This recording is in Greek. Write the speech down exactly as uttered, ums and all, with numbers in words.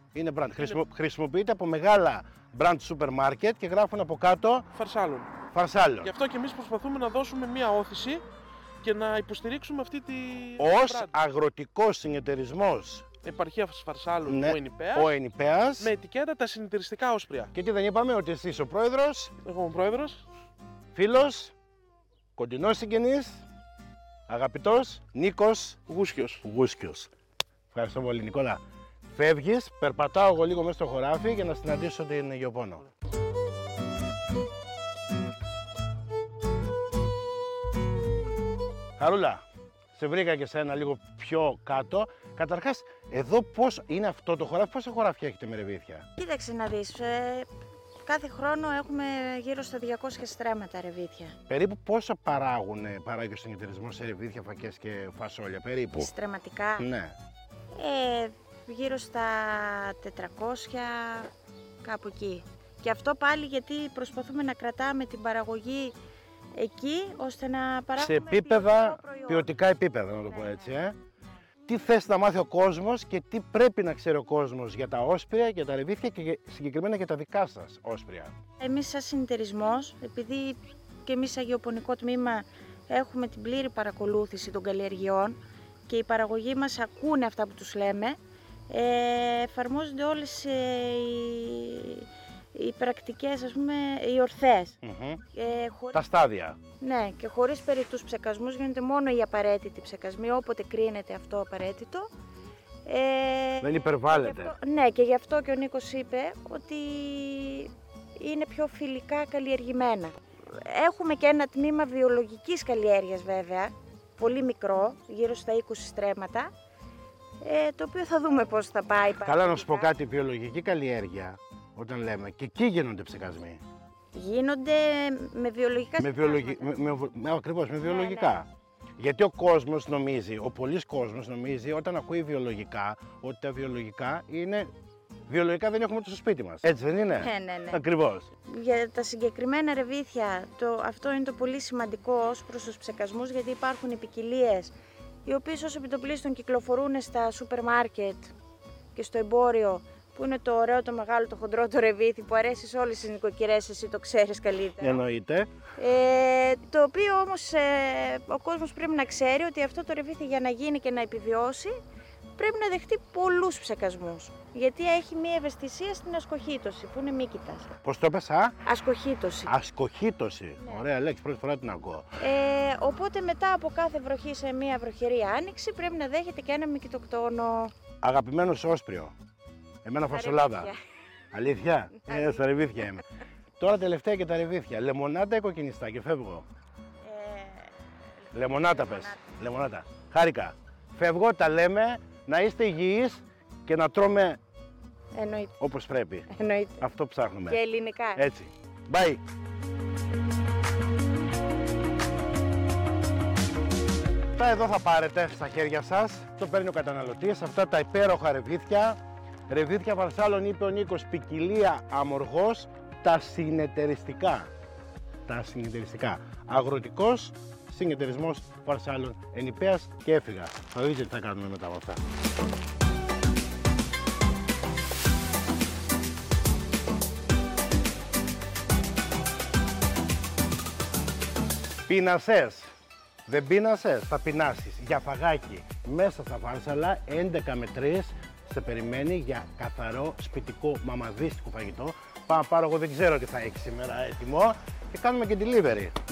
Είναι brand. Χρησιμο... Χρησιμοποιείται από μεγάλα brand σούπερ μάρκετ και γράφουν από κάτω Φαρσάλων. Φαρσάλων. Γι' αυτό και εμείς προσπαθούμε να δώσουμε μία όθηση και να υποστηρίξουμε αυτή τη. Ως αγροτικός συνεταιρισμός. Επαρχίας Φαρσάλων, Ναι, ο Ενιπέας. Ο Ενιπέας. Με ετικέτα τα συνεταιριστικά όσπρια. Και τι δεν είπαμε, ότι εσύ είσαι ο πρόεδρος. Εγώ είμαι ο πρόεδρος. Φίλος, κοντινός συγγενής, αγαπητός Νίκος Γούσκιος. Γούσκιος. Ευχαριστώ πολύ, Νικόλα. Φεύγεις, περπατάω εγώ λίγο μέσα στο χωράφι για να συναντήσω την Γεωπόνο. Χαρούλα, σε βρήκα και σένα λίγο πιο κάτω. Καταρχάς, εδώ πώς είναι αυτό το χωράφι, πόσα χωράφια έχετε με ρεβίθια? Κοίταξε να δεις, ε, κάθε χρόνο έχουμε γύρω στα διακόσια στρέμματα ρεβίθια. Περίπου πόσα παράγουν, παράγει ο συνεταιρισμός σε ρεβίθια, φακές και φασόλια, περίπου? Στρεματικά, Ναι. ε, γύρω στα τετρακόσια, κάπου εκεί. Και αυτό πάλι γιατί προσπαθούμε να κρατάμε την παραγωγή εκεί, ώστε να παράγουμε Σε επίπεδα, ποιοτικό προϊόν. ποιοτικά επίπεδα, να το πω έτσι. Ε. Τι θες να μάθει ο κόσμος και τι πρέπει να ξέρει ο κόσμος για τα όσπρια, για τα ρεβίθια και συγκεκριμένα για τα δικά σας όσπρια? Εμείς σαν συνεταιρισμός, επειδή και εμείς σαν γεωπονικό τμήμα έχουμε την πλήρη παρακολούθηση των καλλιεργειών και οι παραγωγοί μας ακούνε αυτά που τους λέμε, ε, εφαρμόζονται όλες ε, οι, οι πρακτικές, ας πούμε, οι ορθές. Mm-hmm. Ε, χωρίς... Τα στάδια. Ναι, και χωρίς περί τους ψεκασμούς γίνονται μόνο οι απαραίτητοι ψεκασμοί, όποτε κρίνεται αυτό απαραίτητο. Ε, Δεν υπερβάλλεται. και αυτό, ναι, και γι' αυτό και ο Νίκος είπε ότι είναι πιο φιλικά καλλιεργημένα. Έχουμε και ένα τμήμα βιολογικής καλλιέργειας βέβαια, πολύ μικρό, γύρω στα είκοσι στρέμματα, ε, το οποίο θα δούμε πώς θα πάει. Καλά, να σου πω κάτι, βιολογική καλλιέργεια, όταν λέμε, και εκεί γίνονται ψεκασμοί. Γίνονται με βιολογικά Με, βιολογι... με, με, με, ακριβώς, με βιολογικά. ναι. Γιατί ο κόσμος νομίζει, ο πολλής κόσμος νομίζει όταν ακούει βιολογικά, ότι τα βιολογικά είναι... Βιολογικά δεν έχουμε το στο σπίτι μας. Έτσι δεν είναι? Ναι, ναι, ναι. Ακριβώς. Για τα συγκεκριμένα ρεβίθια, το, αυτό είναι το πολύ σημαντικό ως προς τους ψεκασμούς, γιατί υπάρχουν ποικιλίες οι οποίες ως επιτοπλίστων κυκλοφορούν στα σούπερ μάρκετ και στο εμπόριο, που είναι το ωραίο, το μεγάλο, το χοντρό, το ρεβίθι που αρέσει σε όλες τις νοικοκυρές, εσύ το ξέρεις καλύτερα. Εννοείται. Ε, το οποίο όμως ε, ο κόσμος πρέπει να ξέρει ότι αυτό το ρεβίθι για να γίνει και να επιβιώσει πρέπει να δεχτεί πολλούς ψεκασμούς. Γιατί έχει μία ευαισθησία στην ασκοχήτωση που είναι μύκητας. Πώς το έπες, α? Ασκοχήτωση. Ασκοχήτωση. Ναι. Ωραία λέξη, πρώτη φορά την ακούω. Ε, οπότε μετά από κάθε βροχή σε μία βροχερή άνοιξη πρέπει να δέχεται και ένα μυκητοκτόνο. Αγαπημένο σου όσπριο. Εμένα φασολάδα. ρεβίθια. Αλήθεια? Ε, στα ρεβίθια είμαι. Τώρα τελευταία και τα ρεβίθια. Λεμονάτα ή κοκκινιστά και φεύγω. Ε, Λεμονάτα πες. Λεμονάτα. Χάρηκα. Φεύγω, τα λέμε, να είστε υγιείς και να τρώμε εννοείται. όπως πρέπει. Εννοείται. Αυτό ψάχνουμε. Και ελληνικά. Έτσι. Bye. Αυτά εδώ θα πάρετε στα χέρια σας. Το παίρνει ο καταναλωτής. Αυτά τα υπέροχα ρεβίθια. Ρεβίθια Φαρσάλων, είπε ο Νίκος, ποικιλία αμοργός, τα συνεταιριστικά. Τα συνεταιριστικά. Αγροτικός συνεταιρισμός Φαρσάλων, Ενιπέας, και έφυγα. Θα δείτε τι θα κάνουμε μετά από αυτά. Πίνασες. Δεν πίνασες, θα πεινάσεις. Για φαγάκι μέσα στα Φάρσαλα, έντεκα με τρεις, σε περιμένει για καθαρό σπιτικό μαμαδίστικο φαγητό. Πάω να πάρω, εγώ δεν ξέρω τι θα έχει σήμερα έτοιμο, και κάνουμε και delivery.